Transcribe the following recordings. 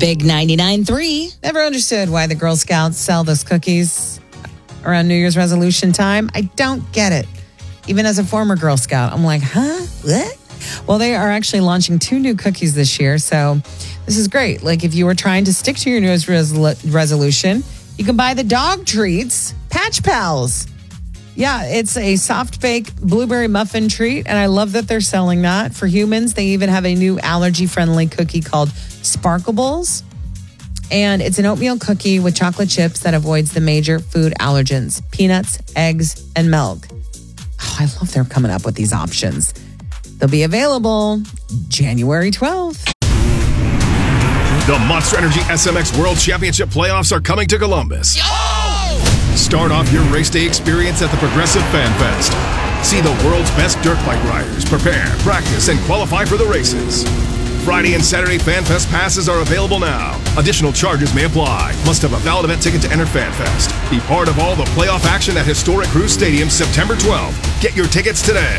Big 99.3. Never understood why the Girl Scouts sell those cookies around New Year's resolution time. I don't get it. Even as a former Girl Scout, I'm like, huh? What? Well, they are actually launching 2 new cookies this year. So this is great. Like if you were trying to stick to your New Year's resolution, you can buy the dog treats, Patch Pals. Yeah, it's a soft bake blueberry muffin treat. And I love that they're selling that for humans. They even have a new allergy-friendly cookie called Sparklables. And it's an oatmeal cookie with chocolate chips that avoids the major food allergens, peanuts, eggs, and milk. Oh, I love they're coming up with these options. They'll be available January 12th. The Monster Energy SMX World Championship playoffs are coming to Columbus. Start off your race day experience at the Progressive Fan Fest. See the world's best dirt bike riders prepare, practice, and qualify for the races. Friday and Saturday Fan Fest passes are available now. Additional charges may apply. Must have a valid event ticket to enter Fan Fest. Be part of all the playoff action at Historic Cruise Stadium September 12th. Get your tickets today.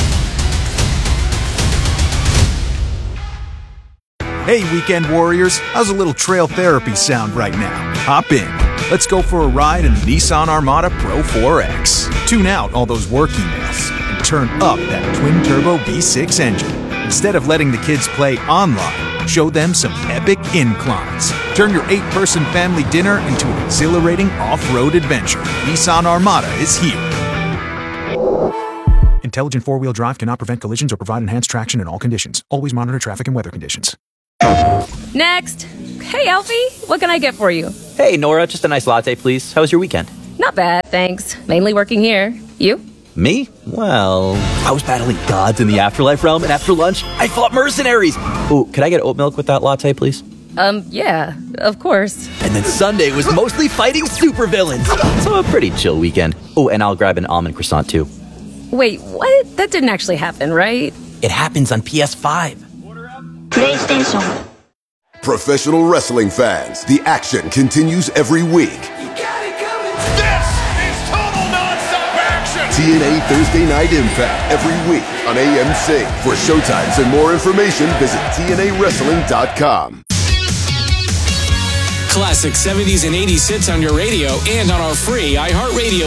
Hey, weekend warriors, how's a little trail therapy sound right now? Hop in. Let's go for a ride in the Nissan Armada Pro 4X. Tune out all those work emails and turn up that twin-turbo V6 engine. Instead of letting the kids play online, show them some epic inclines. Turn your 8-person family dinner into an exhilarating off-road adventure. Nissan Armada is here. Intelligent four-wheel drive cannot prevent collisions or provide enhanced traction in all conditions. Always monitor traffic and weather conditions. Next. Hey, Alfie, what can I get for you? Hey, Nora, just a nice latte, please. How was your weekend? Not bad, thanks. Mainly working here. You? Me? Well, I was battling gods in the afterlife realm, and after lunch, I fought mercenaries. Ooh, could I get oat milk with that latte, please? Yeah, of course. And then Sunday was mostly fighting supervillains. So a pretty chill weekend. Oh, and I'll grab an almond croissant, too. Wait, what? That didn't actually happen, right? It happens on PS5. PlayStation. Professional wrestling fans, the action continues every week. This is total nonstop action! TNA Thursday Night Impact every week on AMC. For showtimes and more information, visit TNAWrestling.com. Classic 70s and 80s hits on your radio and on our free iHeartRadio